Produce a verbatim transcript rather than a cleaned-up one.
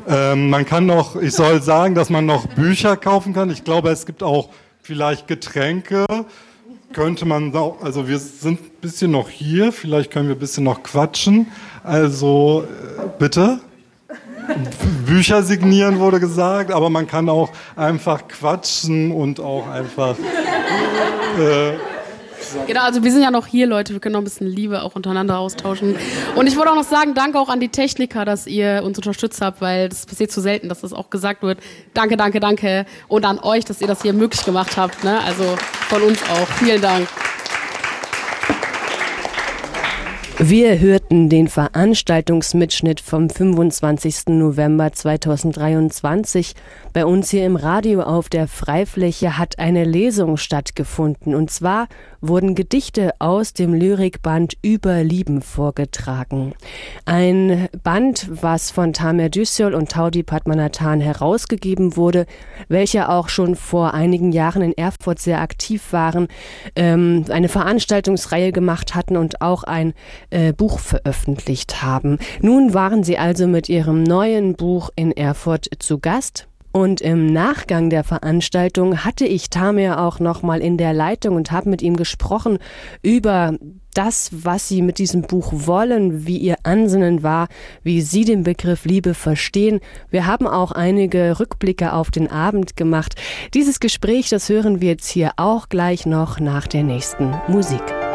Ähm, man kann noch, ich soll sagen, dass man noch Bücher kaufen kann. Ich glaube, es gibt auch vielleicht Getränke. Könnte man auch, also wir sind ein bisschen noch hier, vielleicht können wir ein bisschen noch quatschen. Also äh, bitte. Bücher signieren wurde gesagt, aber man kann auch einfach quatschen und auch einfach... Äh, Genau, also wir sind ja noch hier, Leute, wir können noch ein bisschen Liebe auch untereinander austauschen. Und ich wollte auch noch sagen, danke auch an die Techniker, dass ihr uns unterstützt habt, weil das passiert zu selten, dass das auch gesagt wird. Danke, danke, danke. Und an euch, dass ihr das hier möglich gemacht habt, ne? Also von uns auch. Vielen Dank. Wir hörten den Veranstaltungsmitschnitt vom fünfundzwanzigsten November zweitausenddreiundzwanzig. Bei uns hier im Radio auf der Freifläche hat eine Lesung stattgefunden. Und zwar wurden Gedichte aus dem Lyrikband Über Lieben vorgetragen. Ein Band, was von Tamer Düssel und Taudi Padmanathan herausgegeben wurde, welche auch schon vor einigen Jahren in Erfurt sehr aktiv waren, ähm, eine Veranstaltungsreihe gemacht hatten und auch ein äh, Buch veröffentlicht haben. Nun waren sie also mit ihrem neuen Buch in Erfurt zu Gast. Und im Nachgang der Veranstaltung hatte ich Tamer auch noch mal in der Leitung und habe mit ihm gesprochen über das, was sie mit diesem Buch wollen, wie ihr Ansinnen war, wie sie den Begriff Liebe verstehen. Wir haben auch einige Rückblicke auf den Abend gemacht. Dieses Gespräch, das hören wir jetzt hier auch gleich noch nach der nächsten Musik.